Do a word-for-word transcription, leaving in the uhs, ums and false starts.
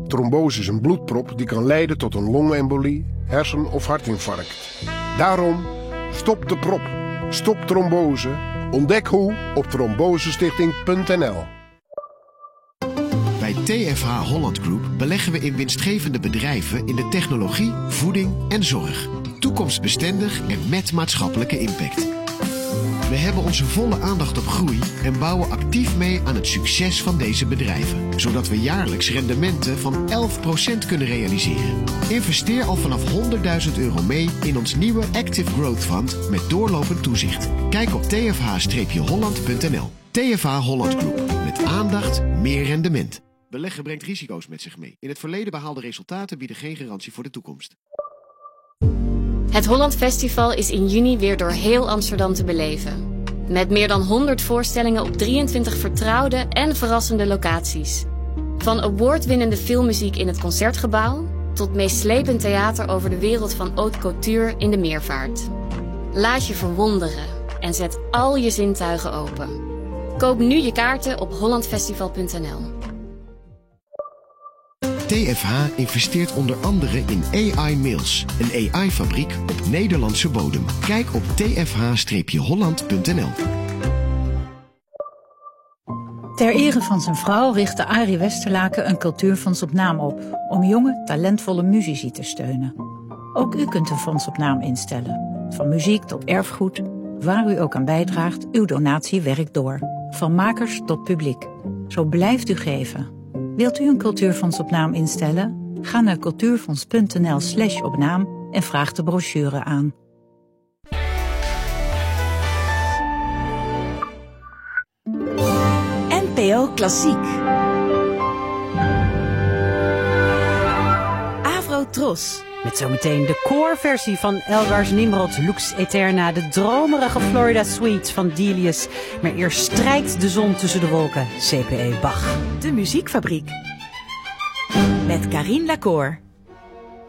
Trombose is een bloedprop die kan leiden tot een longembolie, hersen- of hartinfarct. Daarom, stop de prop. Stop trombose. Ontdek hoe op trombosestichting punt n l. Bij T F H Holland Group beleggen we in winstgevende bedrijven in de technologie, voeding en zorg. Toekomstbestendig en met maatschappelijke impact. We hebben onze volle aandacht op groei en bouwen actief mee aan het succes van deze bedrijven. Zodat we jaarlijks rendementen van elf procent kunnen realiseren. Investeer al vanaf honderdduizend euro mee in ons nieuwe Active Growth Fund met doorlopend toezicht. Kijk op t f h holland punt n l. T F H Holland Group. Met aandacht, meer rendement. Beleggen brengt risico's met zich mee. In het verleden behaalde resultaten bieden geen garantie voor de toekomst. Het Holland Festival is in juni weer door heel Amsterdam te beleven. Met meer dan honderd voorstellingen op drieëntwintig vertrouwde en verrassende locaties. Van awardwinnende filmmuziek in het Concertgebouw tot meeslepend theater over de wereld van haute couture in de Meervaart. Laat je verwonderen en zet al je zintuigen open. Koop nu je kaarten op holland festival punt n l. T F H investeert onder andere in A I Mills, een A I-fabriek op Nederlandse bodem. Kijk op t f h holland punt n l. Ter ere van zijn vrouw richtte Arie Westerlaken een cultuurfonds op naam op, om jonge, talentvolle muzici te steunen. Ook u kunt een fonds op naam instellen. Van muziek tot erfgoed, waar u ook aan bijdraagt, uw donatie werkt door. Van makers tot publiek. Zo blijft u geven. Wilt u een cultuurfonds op naam instellen? Ga naar cultuurfonds punt n l slash op naam en vraag de brochure aan. N P O Klassiek. Avro Tros. Met zometeen de koorversie van Elgar's Nimrod Lux Aeterna, de dromerige Florida Suite van Delius. Maar eerst strijkt de zon tussen de wolken, C P E Bach. De Muziekfabriek. Met Karine Lacour.